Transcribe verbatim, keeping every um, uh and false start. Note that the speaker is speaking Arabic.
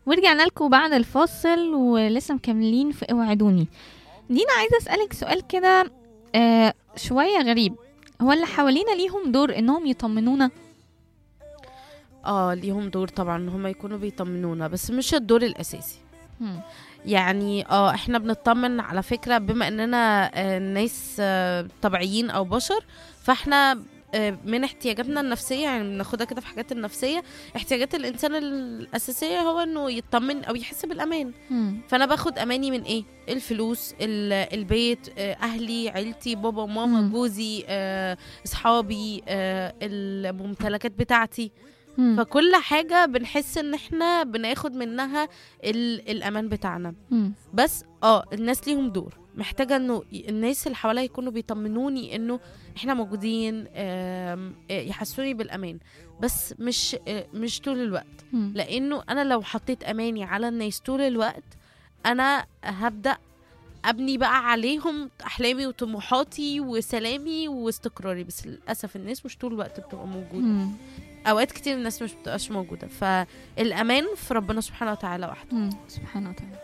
ورجعنا لكم بعد الفاصل ولسه مكملين في اوعدوني. دينا عايزة أسألك سؤال كده آه شوية غريب. هو اللي حوالينا ليهم دور انهم يطمنونا؟ اه ليهم دور طبعا ان هم يكونوا بيطمنونا، بس مش الدور الاساسي. هم. يعني اه احنا بنطمن على فكرة بما اننا آه ناس آه طبيعيين او بشر، فاحنا آه من احتياجاتنا النفسية، يعني بناخدها كده في حاجات النفسية. احتياجات الانسان الاساسية هو انه يطمن او يحس بالامان. هم. فانا باخد اماني من ايه؟ الفلوس، ال- البيت، آه، اهلي، عيلتي، بابا وماما، مم. جوزي، آه، اصحابي، آه، الممتلكات بتاعتي. هم. فكل حاجة بنحس ان احنا بناخد منها ال- الامان بتاعنا. هم. بس اه الناس ليهم دور، محتاجة انه ي- الناس اللي حواليا يكونوا بيطمنوني انه احنا موجودين، آم، آه، يحسوني بالامان. بس مش آه، مش طول الوقت. هم. لانه انا لو حطيت اماني على الناس طول الوقت، انا هبدأ ابني بقى عليهم احلامي وطموحاتي وسلامي واستقراري. بس للاسف الناس مش طول الوقت بتبقى موجودة. هم. اوقات كتير الناس مش بتبقاش موجودة. فالامان في ربنا سبحانه وتعالى وحده. هم. سبحانه وتعالى.